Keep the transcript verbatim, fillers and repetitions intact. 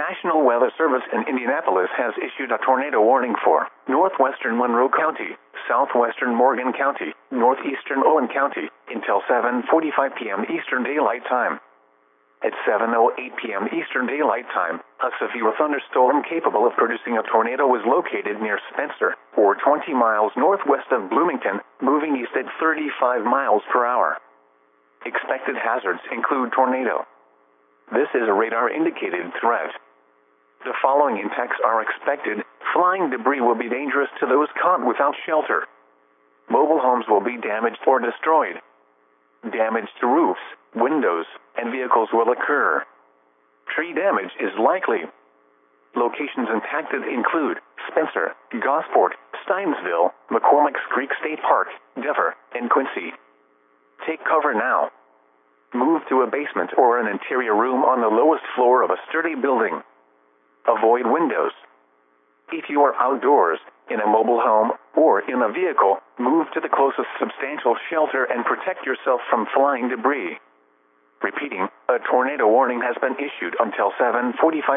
National Weather Service in Indianapolis has issued a tornado warning for northwestern Monroe County, southwestern Morgan County, northeastern Owen County, until seven forty-five p m Eastern Daylight Time. At seven oh eight p m Eastern Daylight Time, a severe thunderstorm capable of producing a tornado was located near Spencer, or twenty miles northwest of Bloomington, moving east at thirty-five miles per hour. Expected hazards include tornado. This is a radar-indicated threat. The following impacts are expected. Flying debris will be dangerous to those caught without shelter. Mobile homes will be damaged or destroyed. Damage to roofs, windows, and vehicles will occur. Tree damage is likely. Locations impacted include Spencer, Gosport, Steinsville, McCormick's Creek State Park, Dever, and Quincy. Take cover now. Move to a basement or an interior room on the lowest floor of a sturdy building. Avoid windows. If you are outdoors, in a mobile home, or in a vehicle, move to the closest substantial shelter and protect yourself from flying debris. Repeating, a tornado warning has been issued until seven forty-five